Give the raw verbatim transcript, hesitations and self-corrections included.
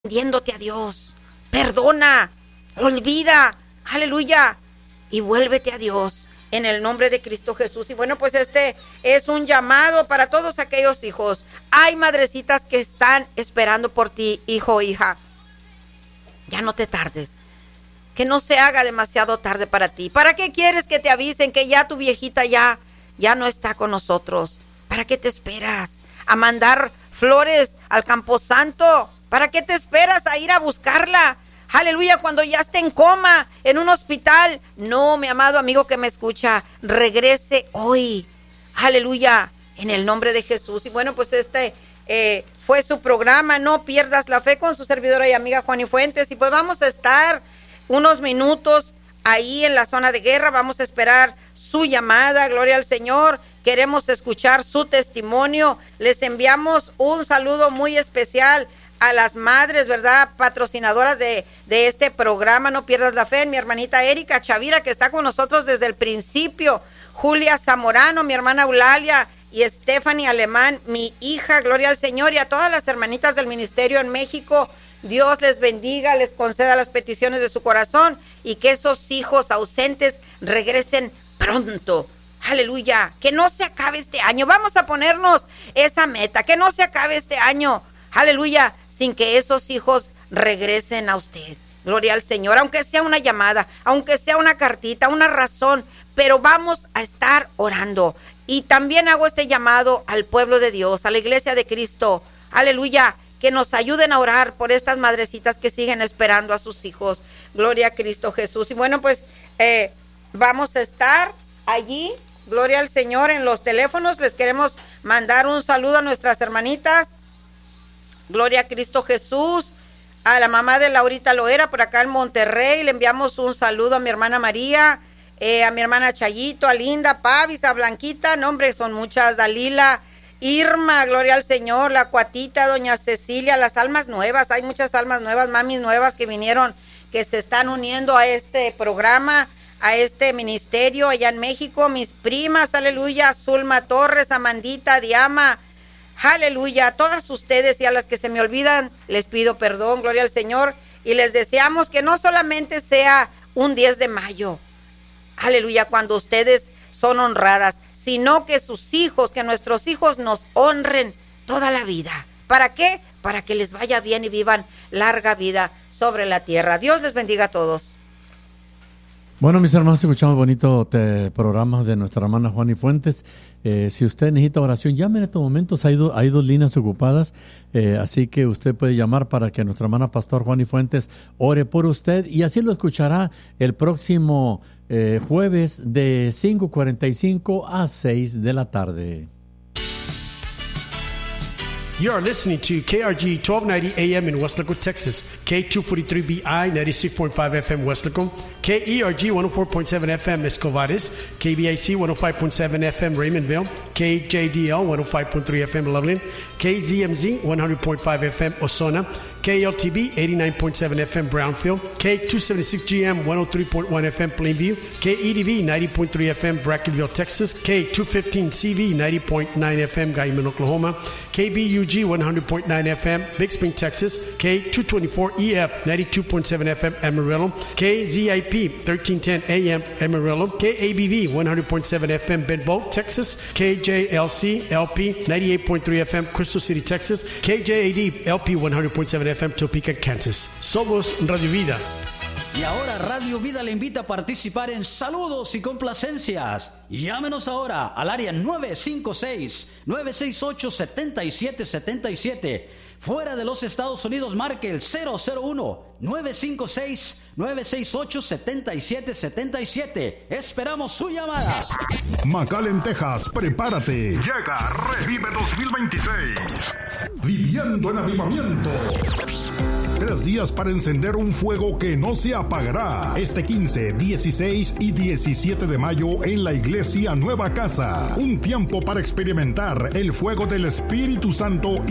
rindiéndote a Dios. Perdona, olvida, aleluya, y vuélvete a Dios en el nombre de Cristo Jesús. Y bueno, pues este es un llamado para todos aquellos hijos. Hay madrecitas que están esperando por ti, hijo o hija. Ya no te tardes. Que no se haga demasiado tarde para ti. ¿Para qué quieres que te avisen que ya tu viejita ya, ya no está con nosotros? ¿Para qué te esperas a mandar flores al Camposanto? ¿Para qué te esperas a ir a buscarla? Aleluya, cuando ya esté en coma, en un hospital. No, mi amado amigo que me escucha, regrese hoy. Aleluya, en el nombre de Jesús. Y bueno, pues este eh, fue su programa, No Pierdas la Fe, con su servidora y amiga Juani Fuentes. Y pues vamos a estar unos minutos ahí en la zona de guerra. Vamos a esperar su llamada, gloria al Señor. Queremos escuchar su testimonio. Les enviamos un saludo muy especial a las madres, ¿verdad? Patrocinadoras de, de este programa, No Pierdas la Fe. Mi hermanita Erika Chavira, que está con nosotros desde el principio. Julia Zamorano, mi hermana Eulalia, y Stephanie Alemán, mi hija, gloria al Señor. Y a todas las hermanitas del ministerio en México, Dios les bendiga, les conceda las peticiones de su corazón, y que esos hijos ausentes regresen pronto. Aleluya, que no se acabe este año. Vamos a ponernos esa meta, que no se acabe este año. Aleluya, sin que esos hijos regresen a usted. Gloria al Señor, aunque sea una llamada, aunque sea una cartita, una razón, pero vamos a estar orando. Y también hago este llamado al pueblo de Dios, a la iglesia de Cristo. Aleluya, que nos ayuden a orar por estas madrecitas que siguen esperando a sus hijos. Gloria a Cristo Jesús. Y bueno, pues eh, vamos a estar allí, gloria al Señor, en los teléfonos. Les queremos mandar un saludo a nuestras hermanitas. Gloria a Cristo Jesús. A la mamá de Laurita Loera, por acá en Monterrey, le enviamos un saludo a mi hermana María, eh, a mi hermana Chayito, a Linda, Pavis, a Blanquita, no hombre, son muchas, Dalila, Irma, gloria al Señor, la Cuatita, doña Cecilia, las almas nuevas, hay muchas almas nuevas, mamis nuevas que vinieron, que se están uniendo a este programa, a este ministerio allá en México, mis primas, aleluya, Zulma Torres, Amandita, Diama, aleluya, a todas ustedes y a las que se me olvidan, les pido perdón, gloria al Señor, y les deseamos que no solamente sea un diez de mayo, aleluya, cuando ustedes son honradas, sino que sus hijos, que nuestros hijos nos honren toda la vida. ¿Para qué? Para que les vaya bien y vivan larga vida sobre la tierra. Dios les bendiga a todos. Bueno, mis hermanos, escuchamos bonito te, programa de nuestra hermana Juani Fuentes. Eh, si usted necesita oración, llame en estos momentos. Hay, do, hay dos líneas ocupadas, eh, así que usted puede llamar para que nuestra hermana Pastor Juani Fuentes ore por usted, y así lo escuchará el próximo eh, jueves de cinco cuarenta y cinco a seis de la tarde. You are listening to K R G twelve ninety A M in Weslaco, Texas, K two forty-three B I ninety-six point five F M Weslaco, K E R G one oh four point seven F M Escovares, K B I C one oh five point seven F M Raymondville, K J D L one oh five point three F M Loveland, K Z M Z one hundred point five F M Osona, K L T B eighty-nine point seven F M Brownfield, K two seventy-six G M one oh three point one F M Plainview, K E D V ninety point three F M Brackenville, Texas, K two fifteen C V ninety point nine F M Guyman, Oklahoma, K B U G one hundred point nine F M Big Spring, Texas, K two twenty-four E F ninety-two point seven F M Amarillo, K Z I P thirteen ten A M Amarillo, K A B V one hundred point seven F M Bedboe, Texas, K J L C L P ninety-eight point three F M Crystal City, Texas, K J A D L P one hundred point seven F M Topeka, Kansas. Somos Radio Vida. Y ahora Radio Vida le invita a participar en saludos y complacencias. Llámenos ahora al área nueve cinco seis, nueve seis ocho, siete siete siete siete. Fuera de los Estados Unidos, marque el cero cero uno, nueve cinco seis, nueve seis ocho, siete siete siete siete. Esperamos su llamada. McAllen, Texas, prepárate. Llega Revive dos mil veintiséis. Viviendo en avivamiento. Tres días para encender un fuego que no se apagará. Este quince, dieciséis y diecisiete de mayo en la iglesia Nueva Casa. Un tiempo para experimentar el fuego del Espíritu Santo y